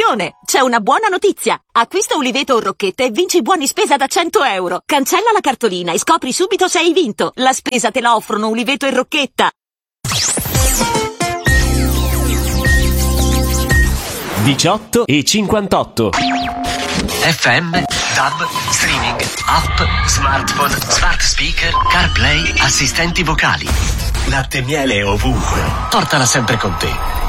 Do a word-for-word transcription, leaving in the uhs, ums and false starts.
Attenzione! C'è una buona notizia! Acquista Uliveto o Rocchetta e vinci buoni spesa da cento euro. Cancella la cartolina e scopri subito se hai vinto. La spesa te la offrono Uliveto e Rocchetta. diciotto e cinquantotto. F M, D A B, streaming, app, smartphone, smart speaker, CarPlay, assistenti vocali. Latte e miele ovunque. Portala sempre con te.